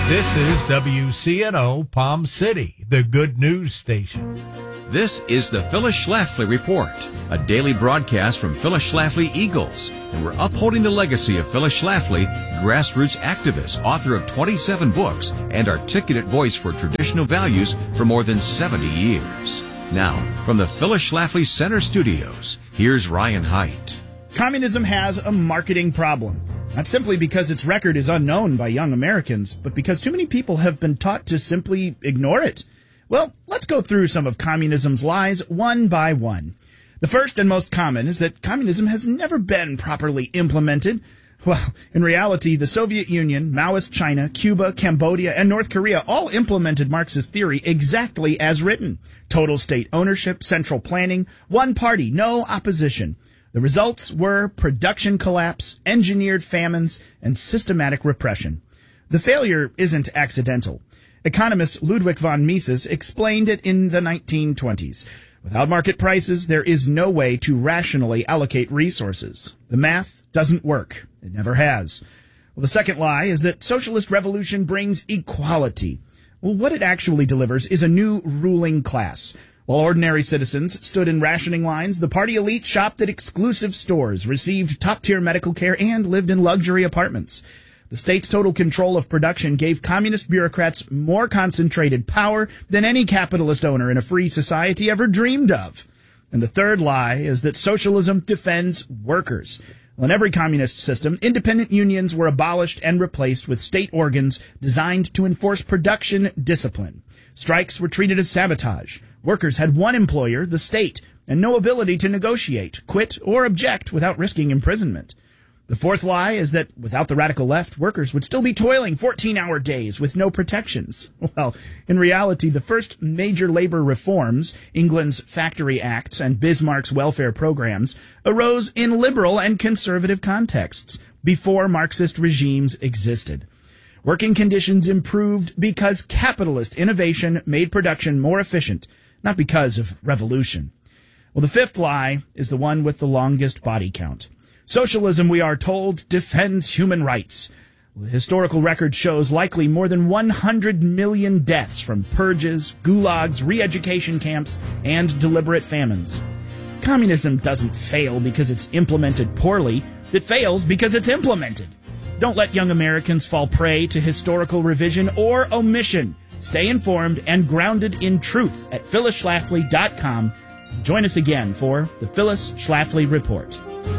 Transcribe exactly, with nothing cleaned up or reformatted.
This is W C N O Palm City, the good news station. This is the Phyllis Schlafly Report, a daily broadcast from Phyllis Schlafly Eagles. And we're upholding the legacy of Phyllis Schlafly, grassroots activist, author of twenty-seven books, and articulate voice for traditional values for more than seventy years. Now, from the Phyllis Schlafly Center Studios, here's Ryan Haidt. Communism has a marketing problem. Not simply because its record is unknown by young Americans, but because too many people have been taught to simply ignore it. Well, let's go through some of communism's lies one by one. The first and most common is that communism has never been properly implemented. Well, in reality, the Soviet Union, Maoist China, Cuba, Cambodia, and North Korea all implemented Marxist theory exactly as written. Total state ownership, central planning, one party, no opposition. The results were production collapse, engineered famines, and systematic repression. The failure isn't accidental. Economist Ludwig von Mises explained it in the nineteen twenties. Without market prices, there is no way to rationally allocate resources. The math doesn't work. It never has. Well, the second lie is that socialist revolution brings equality. Well, what it actually delivers is a new ruling class. While ordinary citizens stood in rationing lines, the party elite shopped at exclusive stores, received top-tier medical care, and lived in luxury apartments. The state's total control of production gave communist bureaucrats more concentrated power than any capitalist owner in a free society ever dreamed of. And the third lie is that socialism defends workers. Well, in every communist system, independent unions were abolished and replaced with state organs designed to enforce production discipline. Strikes were treated as sabotage. Workers had one employer, the state, and no ability to negotiate, quit, or object without risking imprisonment. The fourth lie is that without the radical left, workers would still be toiling fourteen-hour days with no protections. Well, in reality, the first major labor reforms, England's Factory Acts and Bismarck's welfare programs, arose in liberal and conservative contexts before Marxist regimes existed. Working conditions improved because capitalist innovation made production more efficient, not because of revolution. Well, the fifth lie is the one with the longest body count. Socialism, we are told, defends human rights. The historical record shows likely more than one hundred million deaths from purges, gulags, re-education camps, and deliberate famines. Communism doesn't fail because it's implemented poorly. It fails because it's implemented. Don't let young Americans fall prey to historical revision or omission. Stay informed and grounded in truth at phyllis schlafly dot com. Join us again for the Phyllis Schlafly Report.